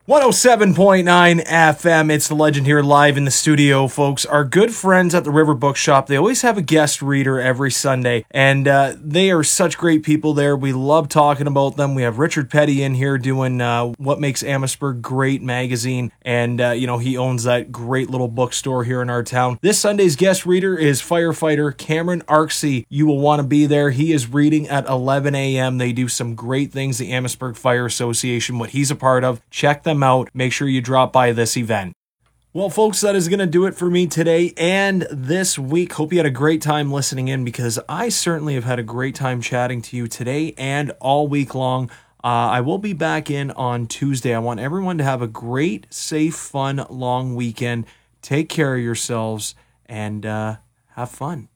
107.9 FM. It's the Legend here live in the studio, folks. Our good friends at the River Bookshop, they always have a guest reader every Sunday, and they are such great people there. We love talking about them. We have Richard Petty in here doing What Makes Amherstburg Great magazine, and he owns that great little bookstore here in our town. This Sunday's guest reader is firefighter Cameron Arksey. You will want to be there. He is reading at 11 a.m. They do some great things, the Amherstburg Fire Association, what he's a part of. Check them out. Make sure you drop by this event. Well, folks, that is going to do it for me today and this week. Hope you had a great time listening in, because I certainly have had a great time chatting to you today and all week long. I will be back in on Tuesday. I want everyone to have a great, safe, fun, long weekend. Take care of yourselves and have fun.